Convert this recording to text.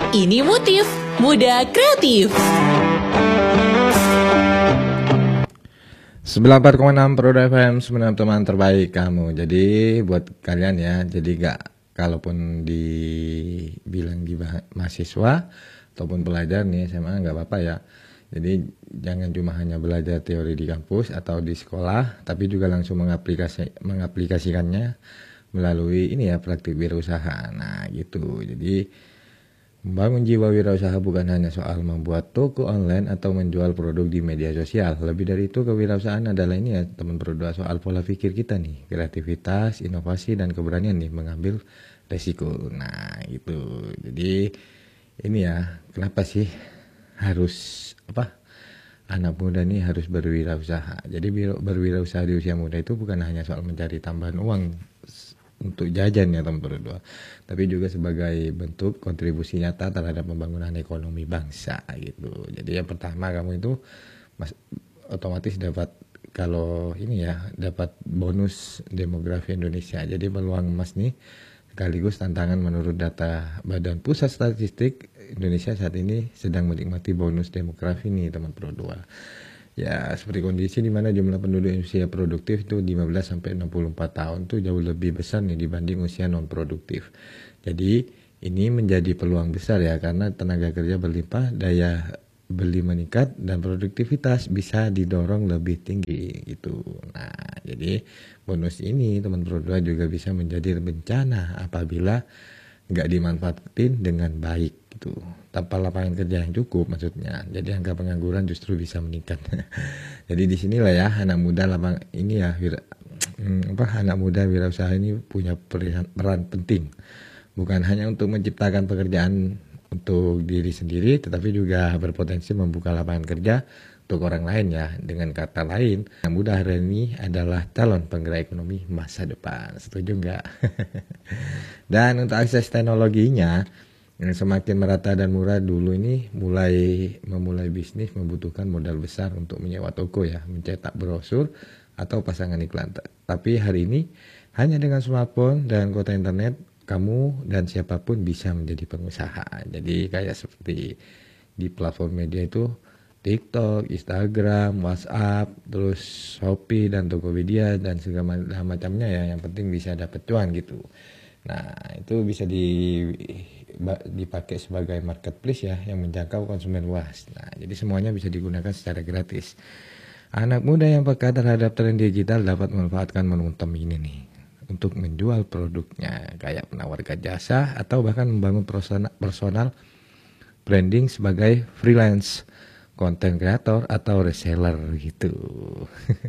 Ini Motif Muda Kreatif. 94,6 Prodo FM, sebenarnya teman terbaik kamu. Jadi buat kalian ya, jadi gak kalaupun dibilang di mahasiswa ataupun pelajar nih SMA gak apa-apa ya. Jadi jangan cuma hanya belajar teori di kampus atau di sekolah, tapi juga langsung mengaplikasikannya melalui ini ya, praktik wirausaha. Nah gitu. Jadi membangun jiwa wirausaha bukan hanya soal membuat toko online atau menjual produk di media sosial. Lebih dari itu, kewirausahaan adalah ini ya teman berdua, soal pola pikir kita nih, kreativitas, inovasi, dan keberanian nih mengambil resiko. Nah gitu. Jadi ini ya, kenapa sih harus anak muda nih harus berwirausaha. Jadi berwirausaha di usia muda itu bukan hanya soal mencari tambahan uang untuk jajan ya teman berdua, tapi juga sebagai bentuk kontribusi nyata terhadap pembangunan ekonomi bangsa gitu. Jadi yang pertama, kamu itu otomatis dapat, kalau ini ya, dapat bonus demografi Indonesia. Jadi peluang emas nih sekaligus tantangan. Menurut data Badan Pusat Statistik, Indonesia saat ini sedang menikmati bonus demografi nih teman berdua. Ya, seperti kondisi di mana jumlah penduduk usia produktif itu 15 sampai 64 tahun tuh jauh lebih besar nih dibanding usia non produktif. Jadi ini menjadi peluang besar ya, karena tenaga kerja berlimpah, daya beli meningkat, dan produktivitas bisa didorong lebih tinggi gitu. Nah, jadi bonus ini teman berdua juga bisa menjadi bencana apabila nggak dimanfaatin dengan baik gitu, tanpa lapangan kerja yang cukup maksudnya. Jadi angka pengangguran justru bisa meningkat. Jadi disinilah ya anak muda anak muda wirausaha ini punya peran penting, bukan hanya untuk menciptakan pekerjaan untuk diri sendiri, tetapi juga berpotensi membuka lapangan kerja untuk orang lain ya. Dengan kata lain, anak muda hari ini adalah calon penggerak ekonomi masa depan. Setuju nggak? Dan untuk akses teknologinya yang semakin merata dan murah, dulu ini memulai bisnis membutuhkan modal besar untuk menyewa toko ya, mencetak brosur atau pasangan iklan. Tapi hari ini hanya dengan smartphone dan kuota internet, kamu dan siapapun bisa menjadi pengusaha. Jadi kayak seperti di platform media itu TikTok, Instagram, WhatsApp, terus Shopee dan Tokopedia dan segala macamnya ya. Yang penting bisa dapat cuan gitu. Nah itu bisa dipakai sebagai marketplace ya, yang menjangkau konsumen luas. Nah jadi semuanya bisa digunakan secara gratis. Anak muda yang peka terhadap tren digital dapat memanfaatkan momentum ini nih untuk menjual produknya, kayak menawarkan jasa atau bahkan membangun personal branding sebagai freelance, content creator atau reseller gitu.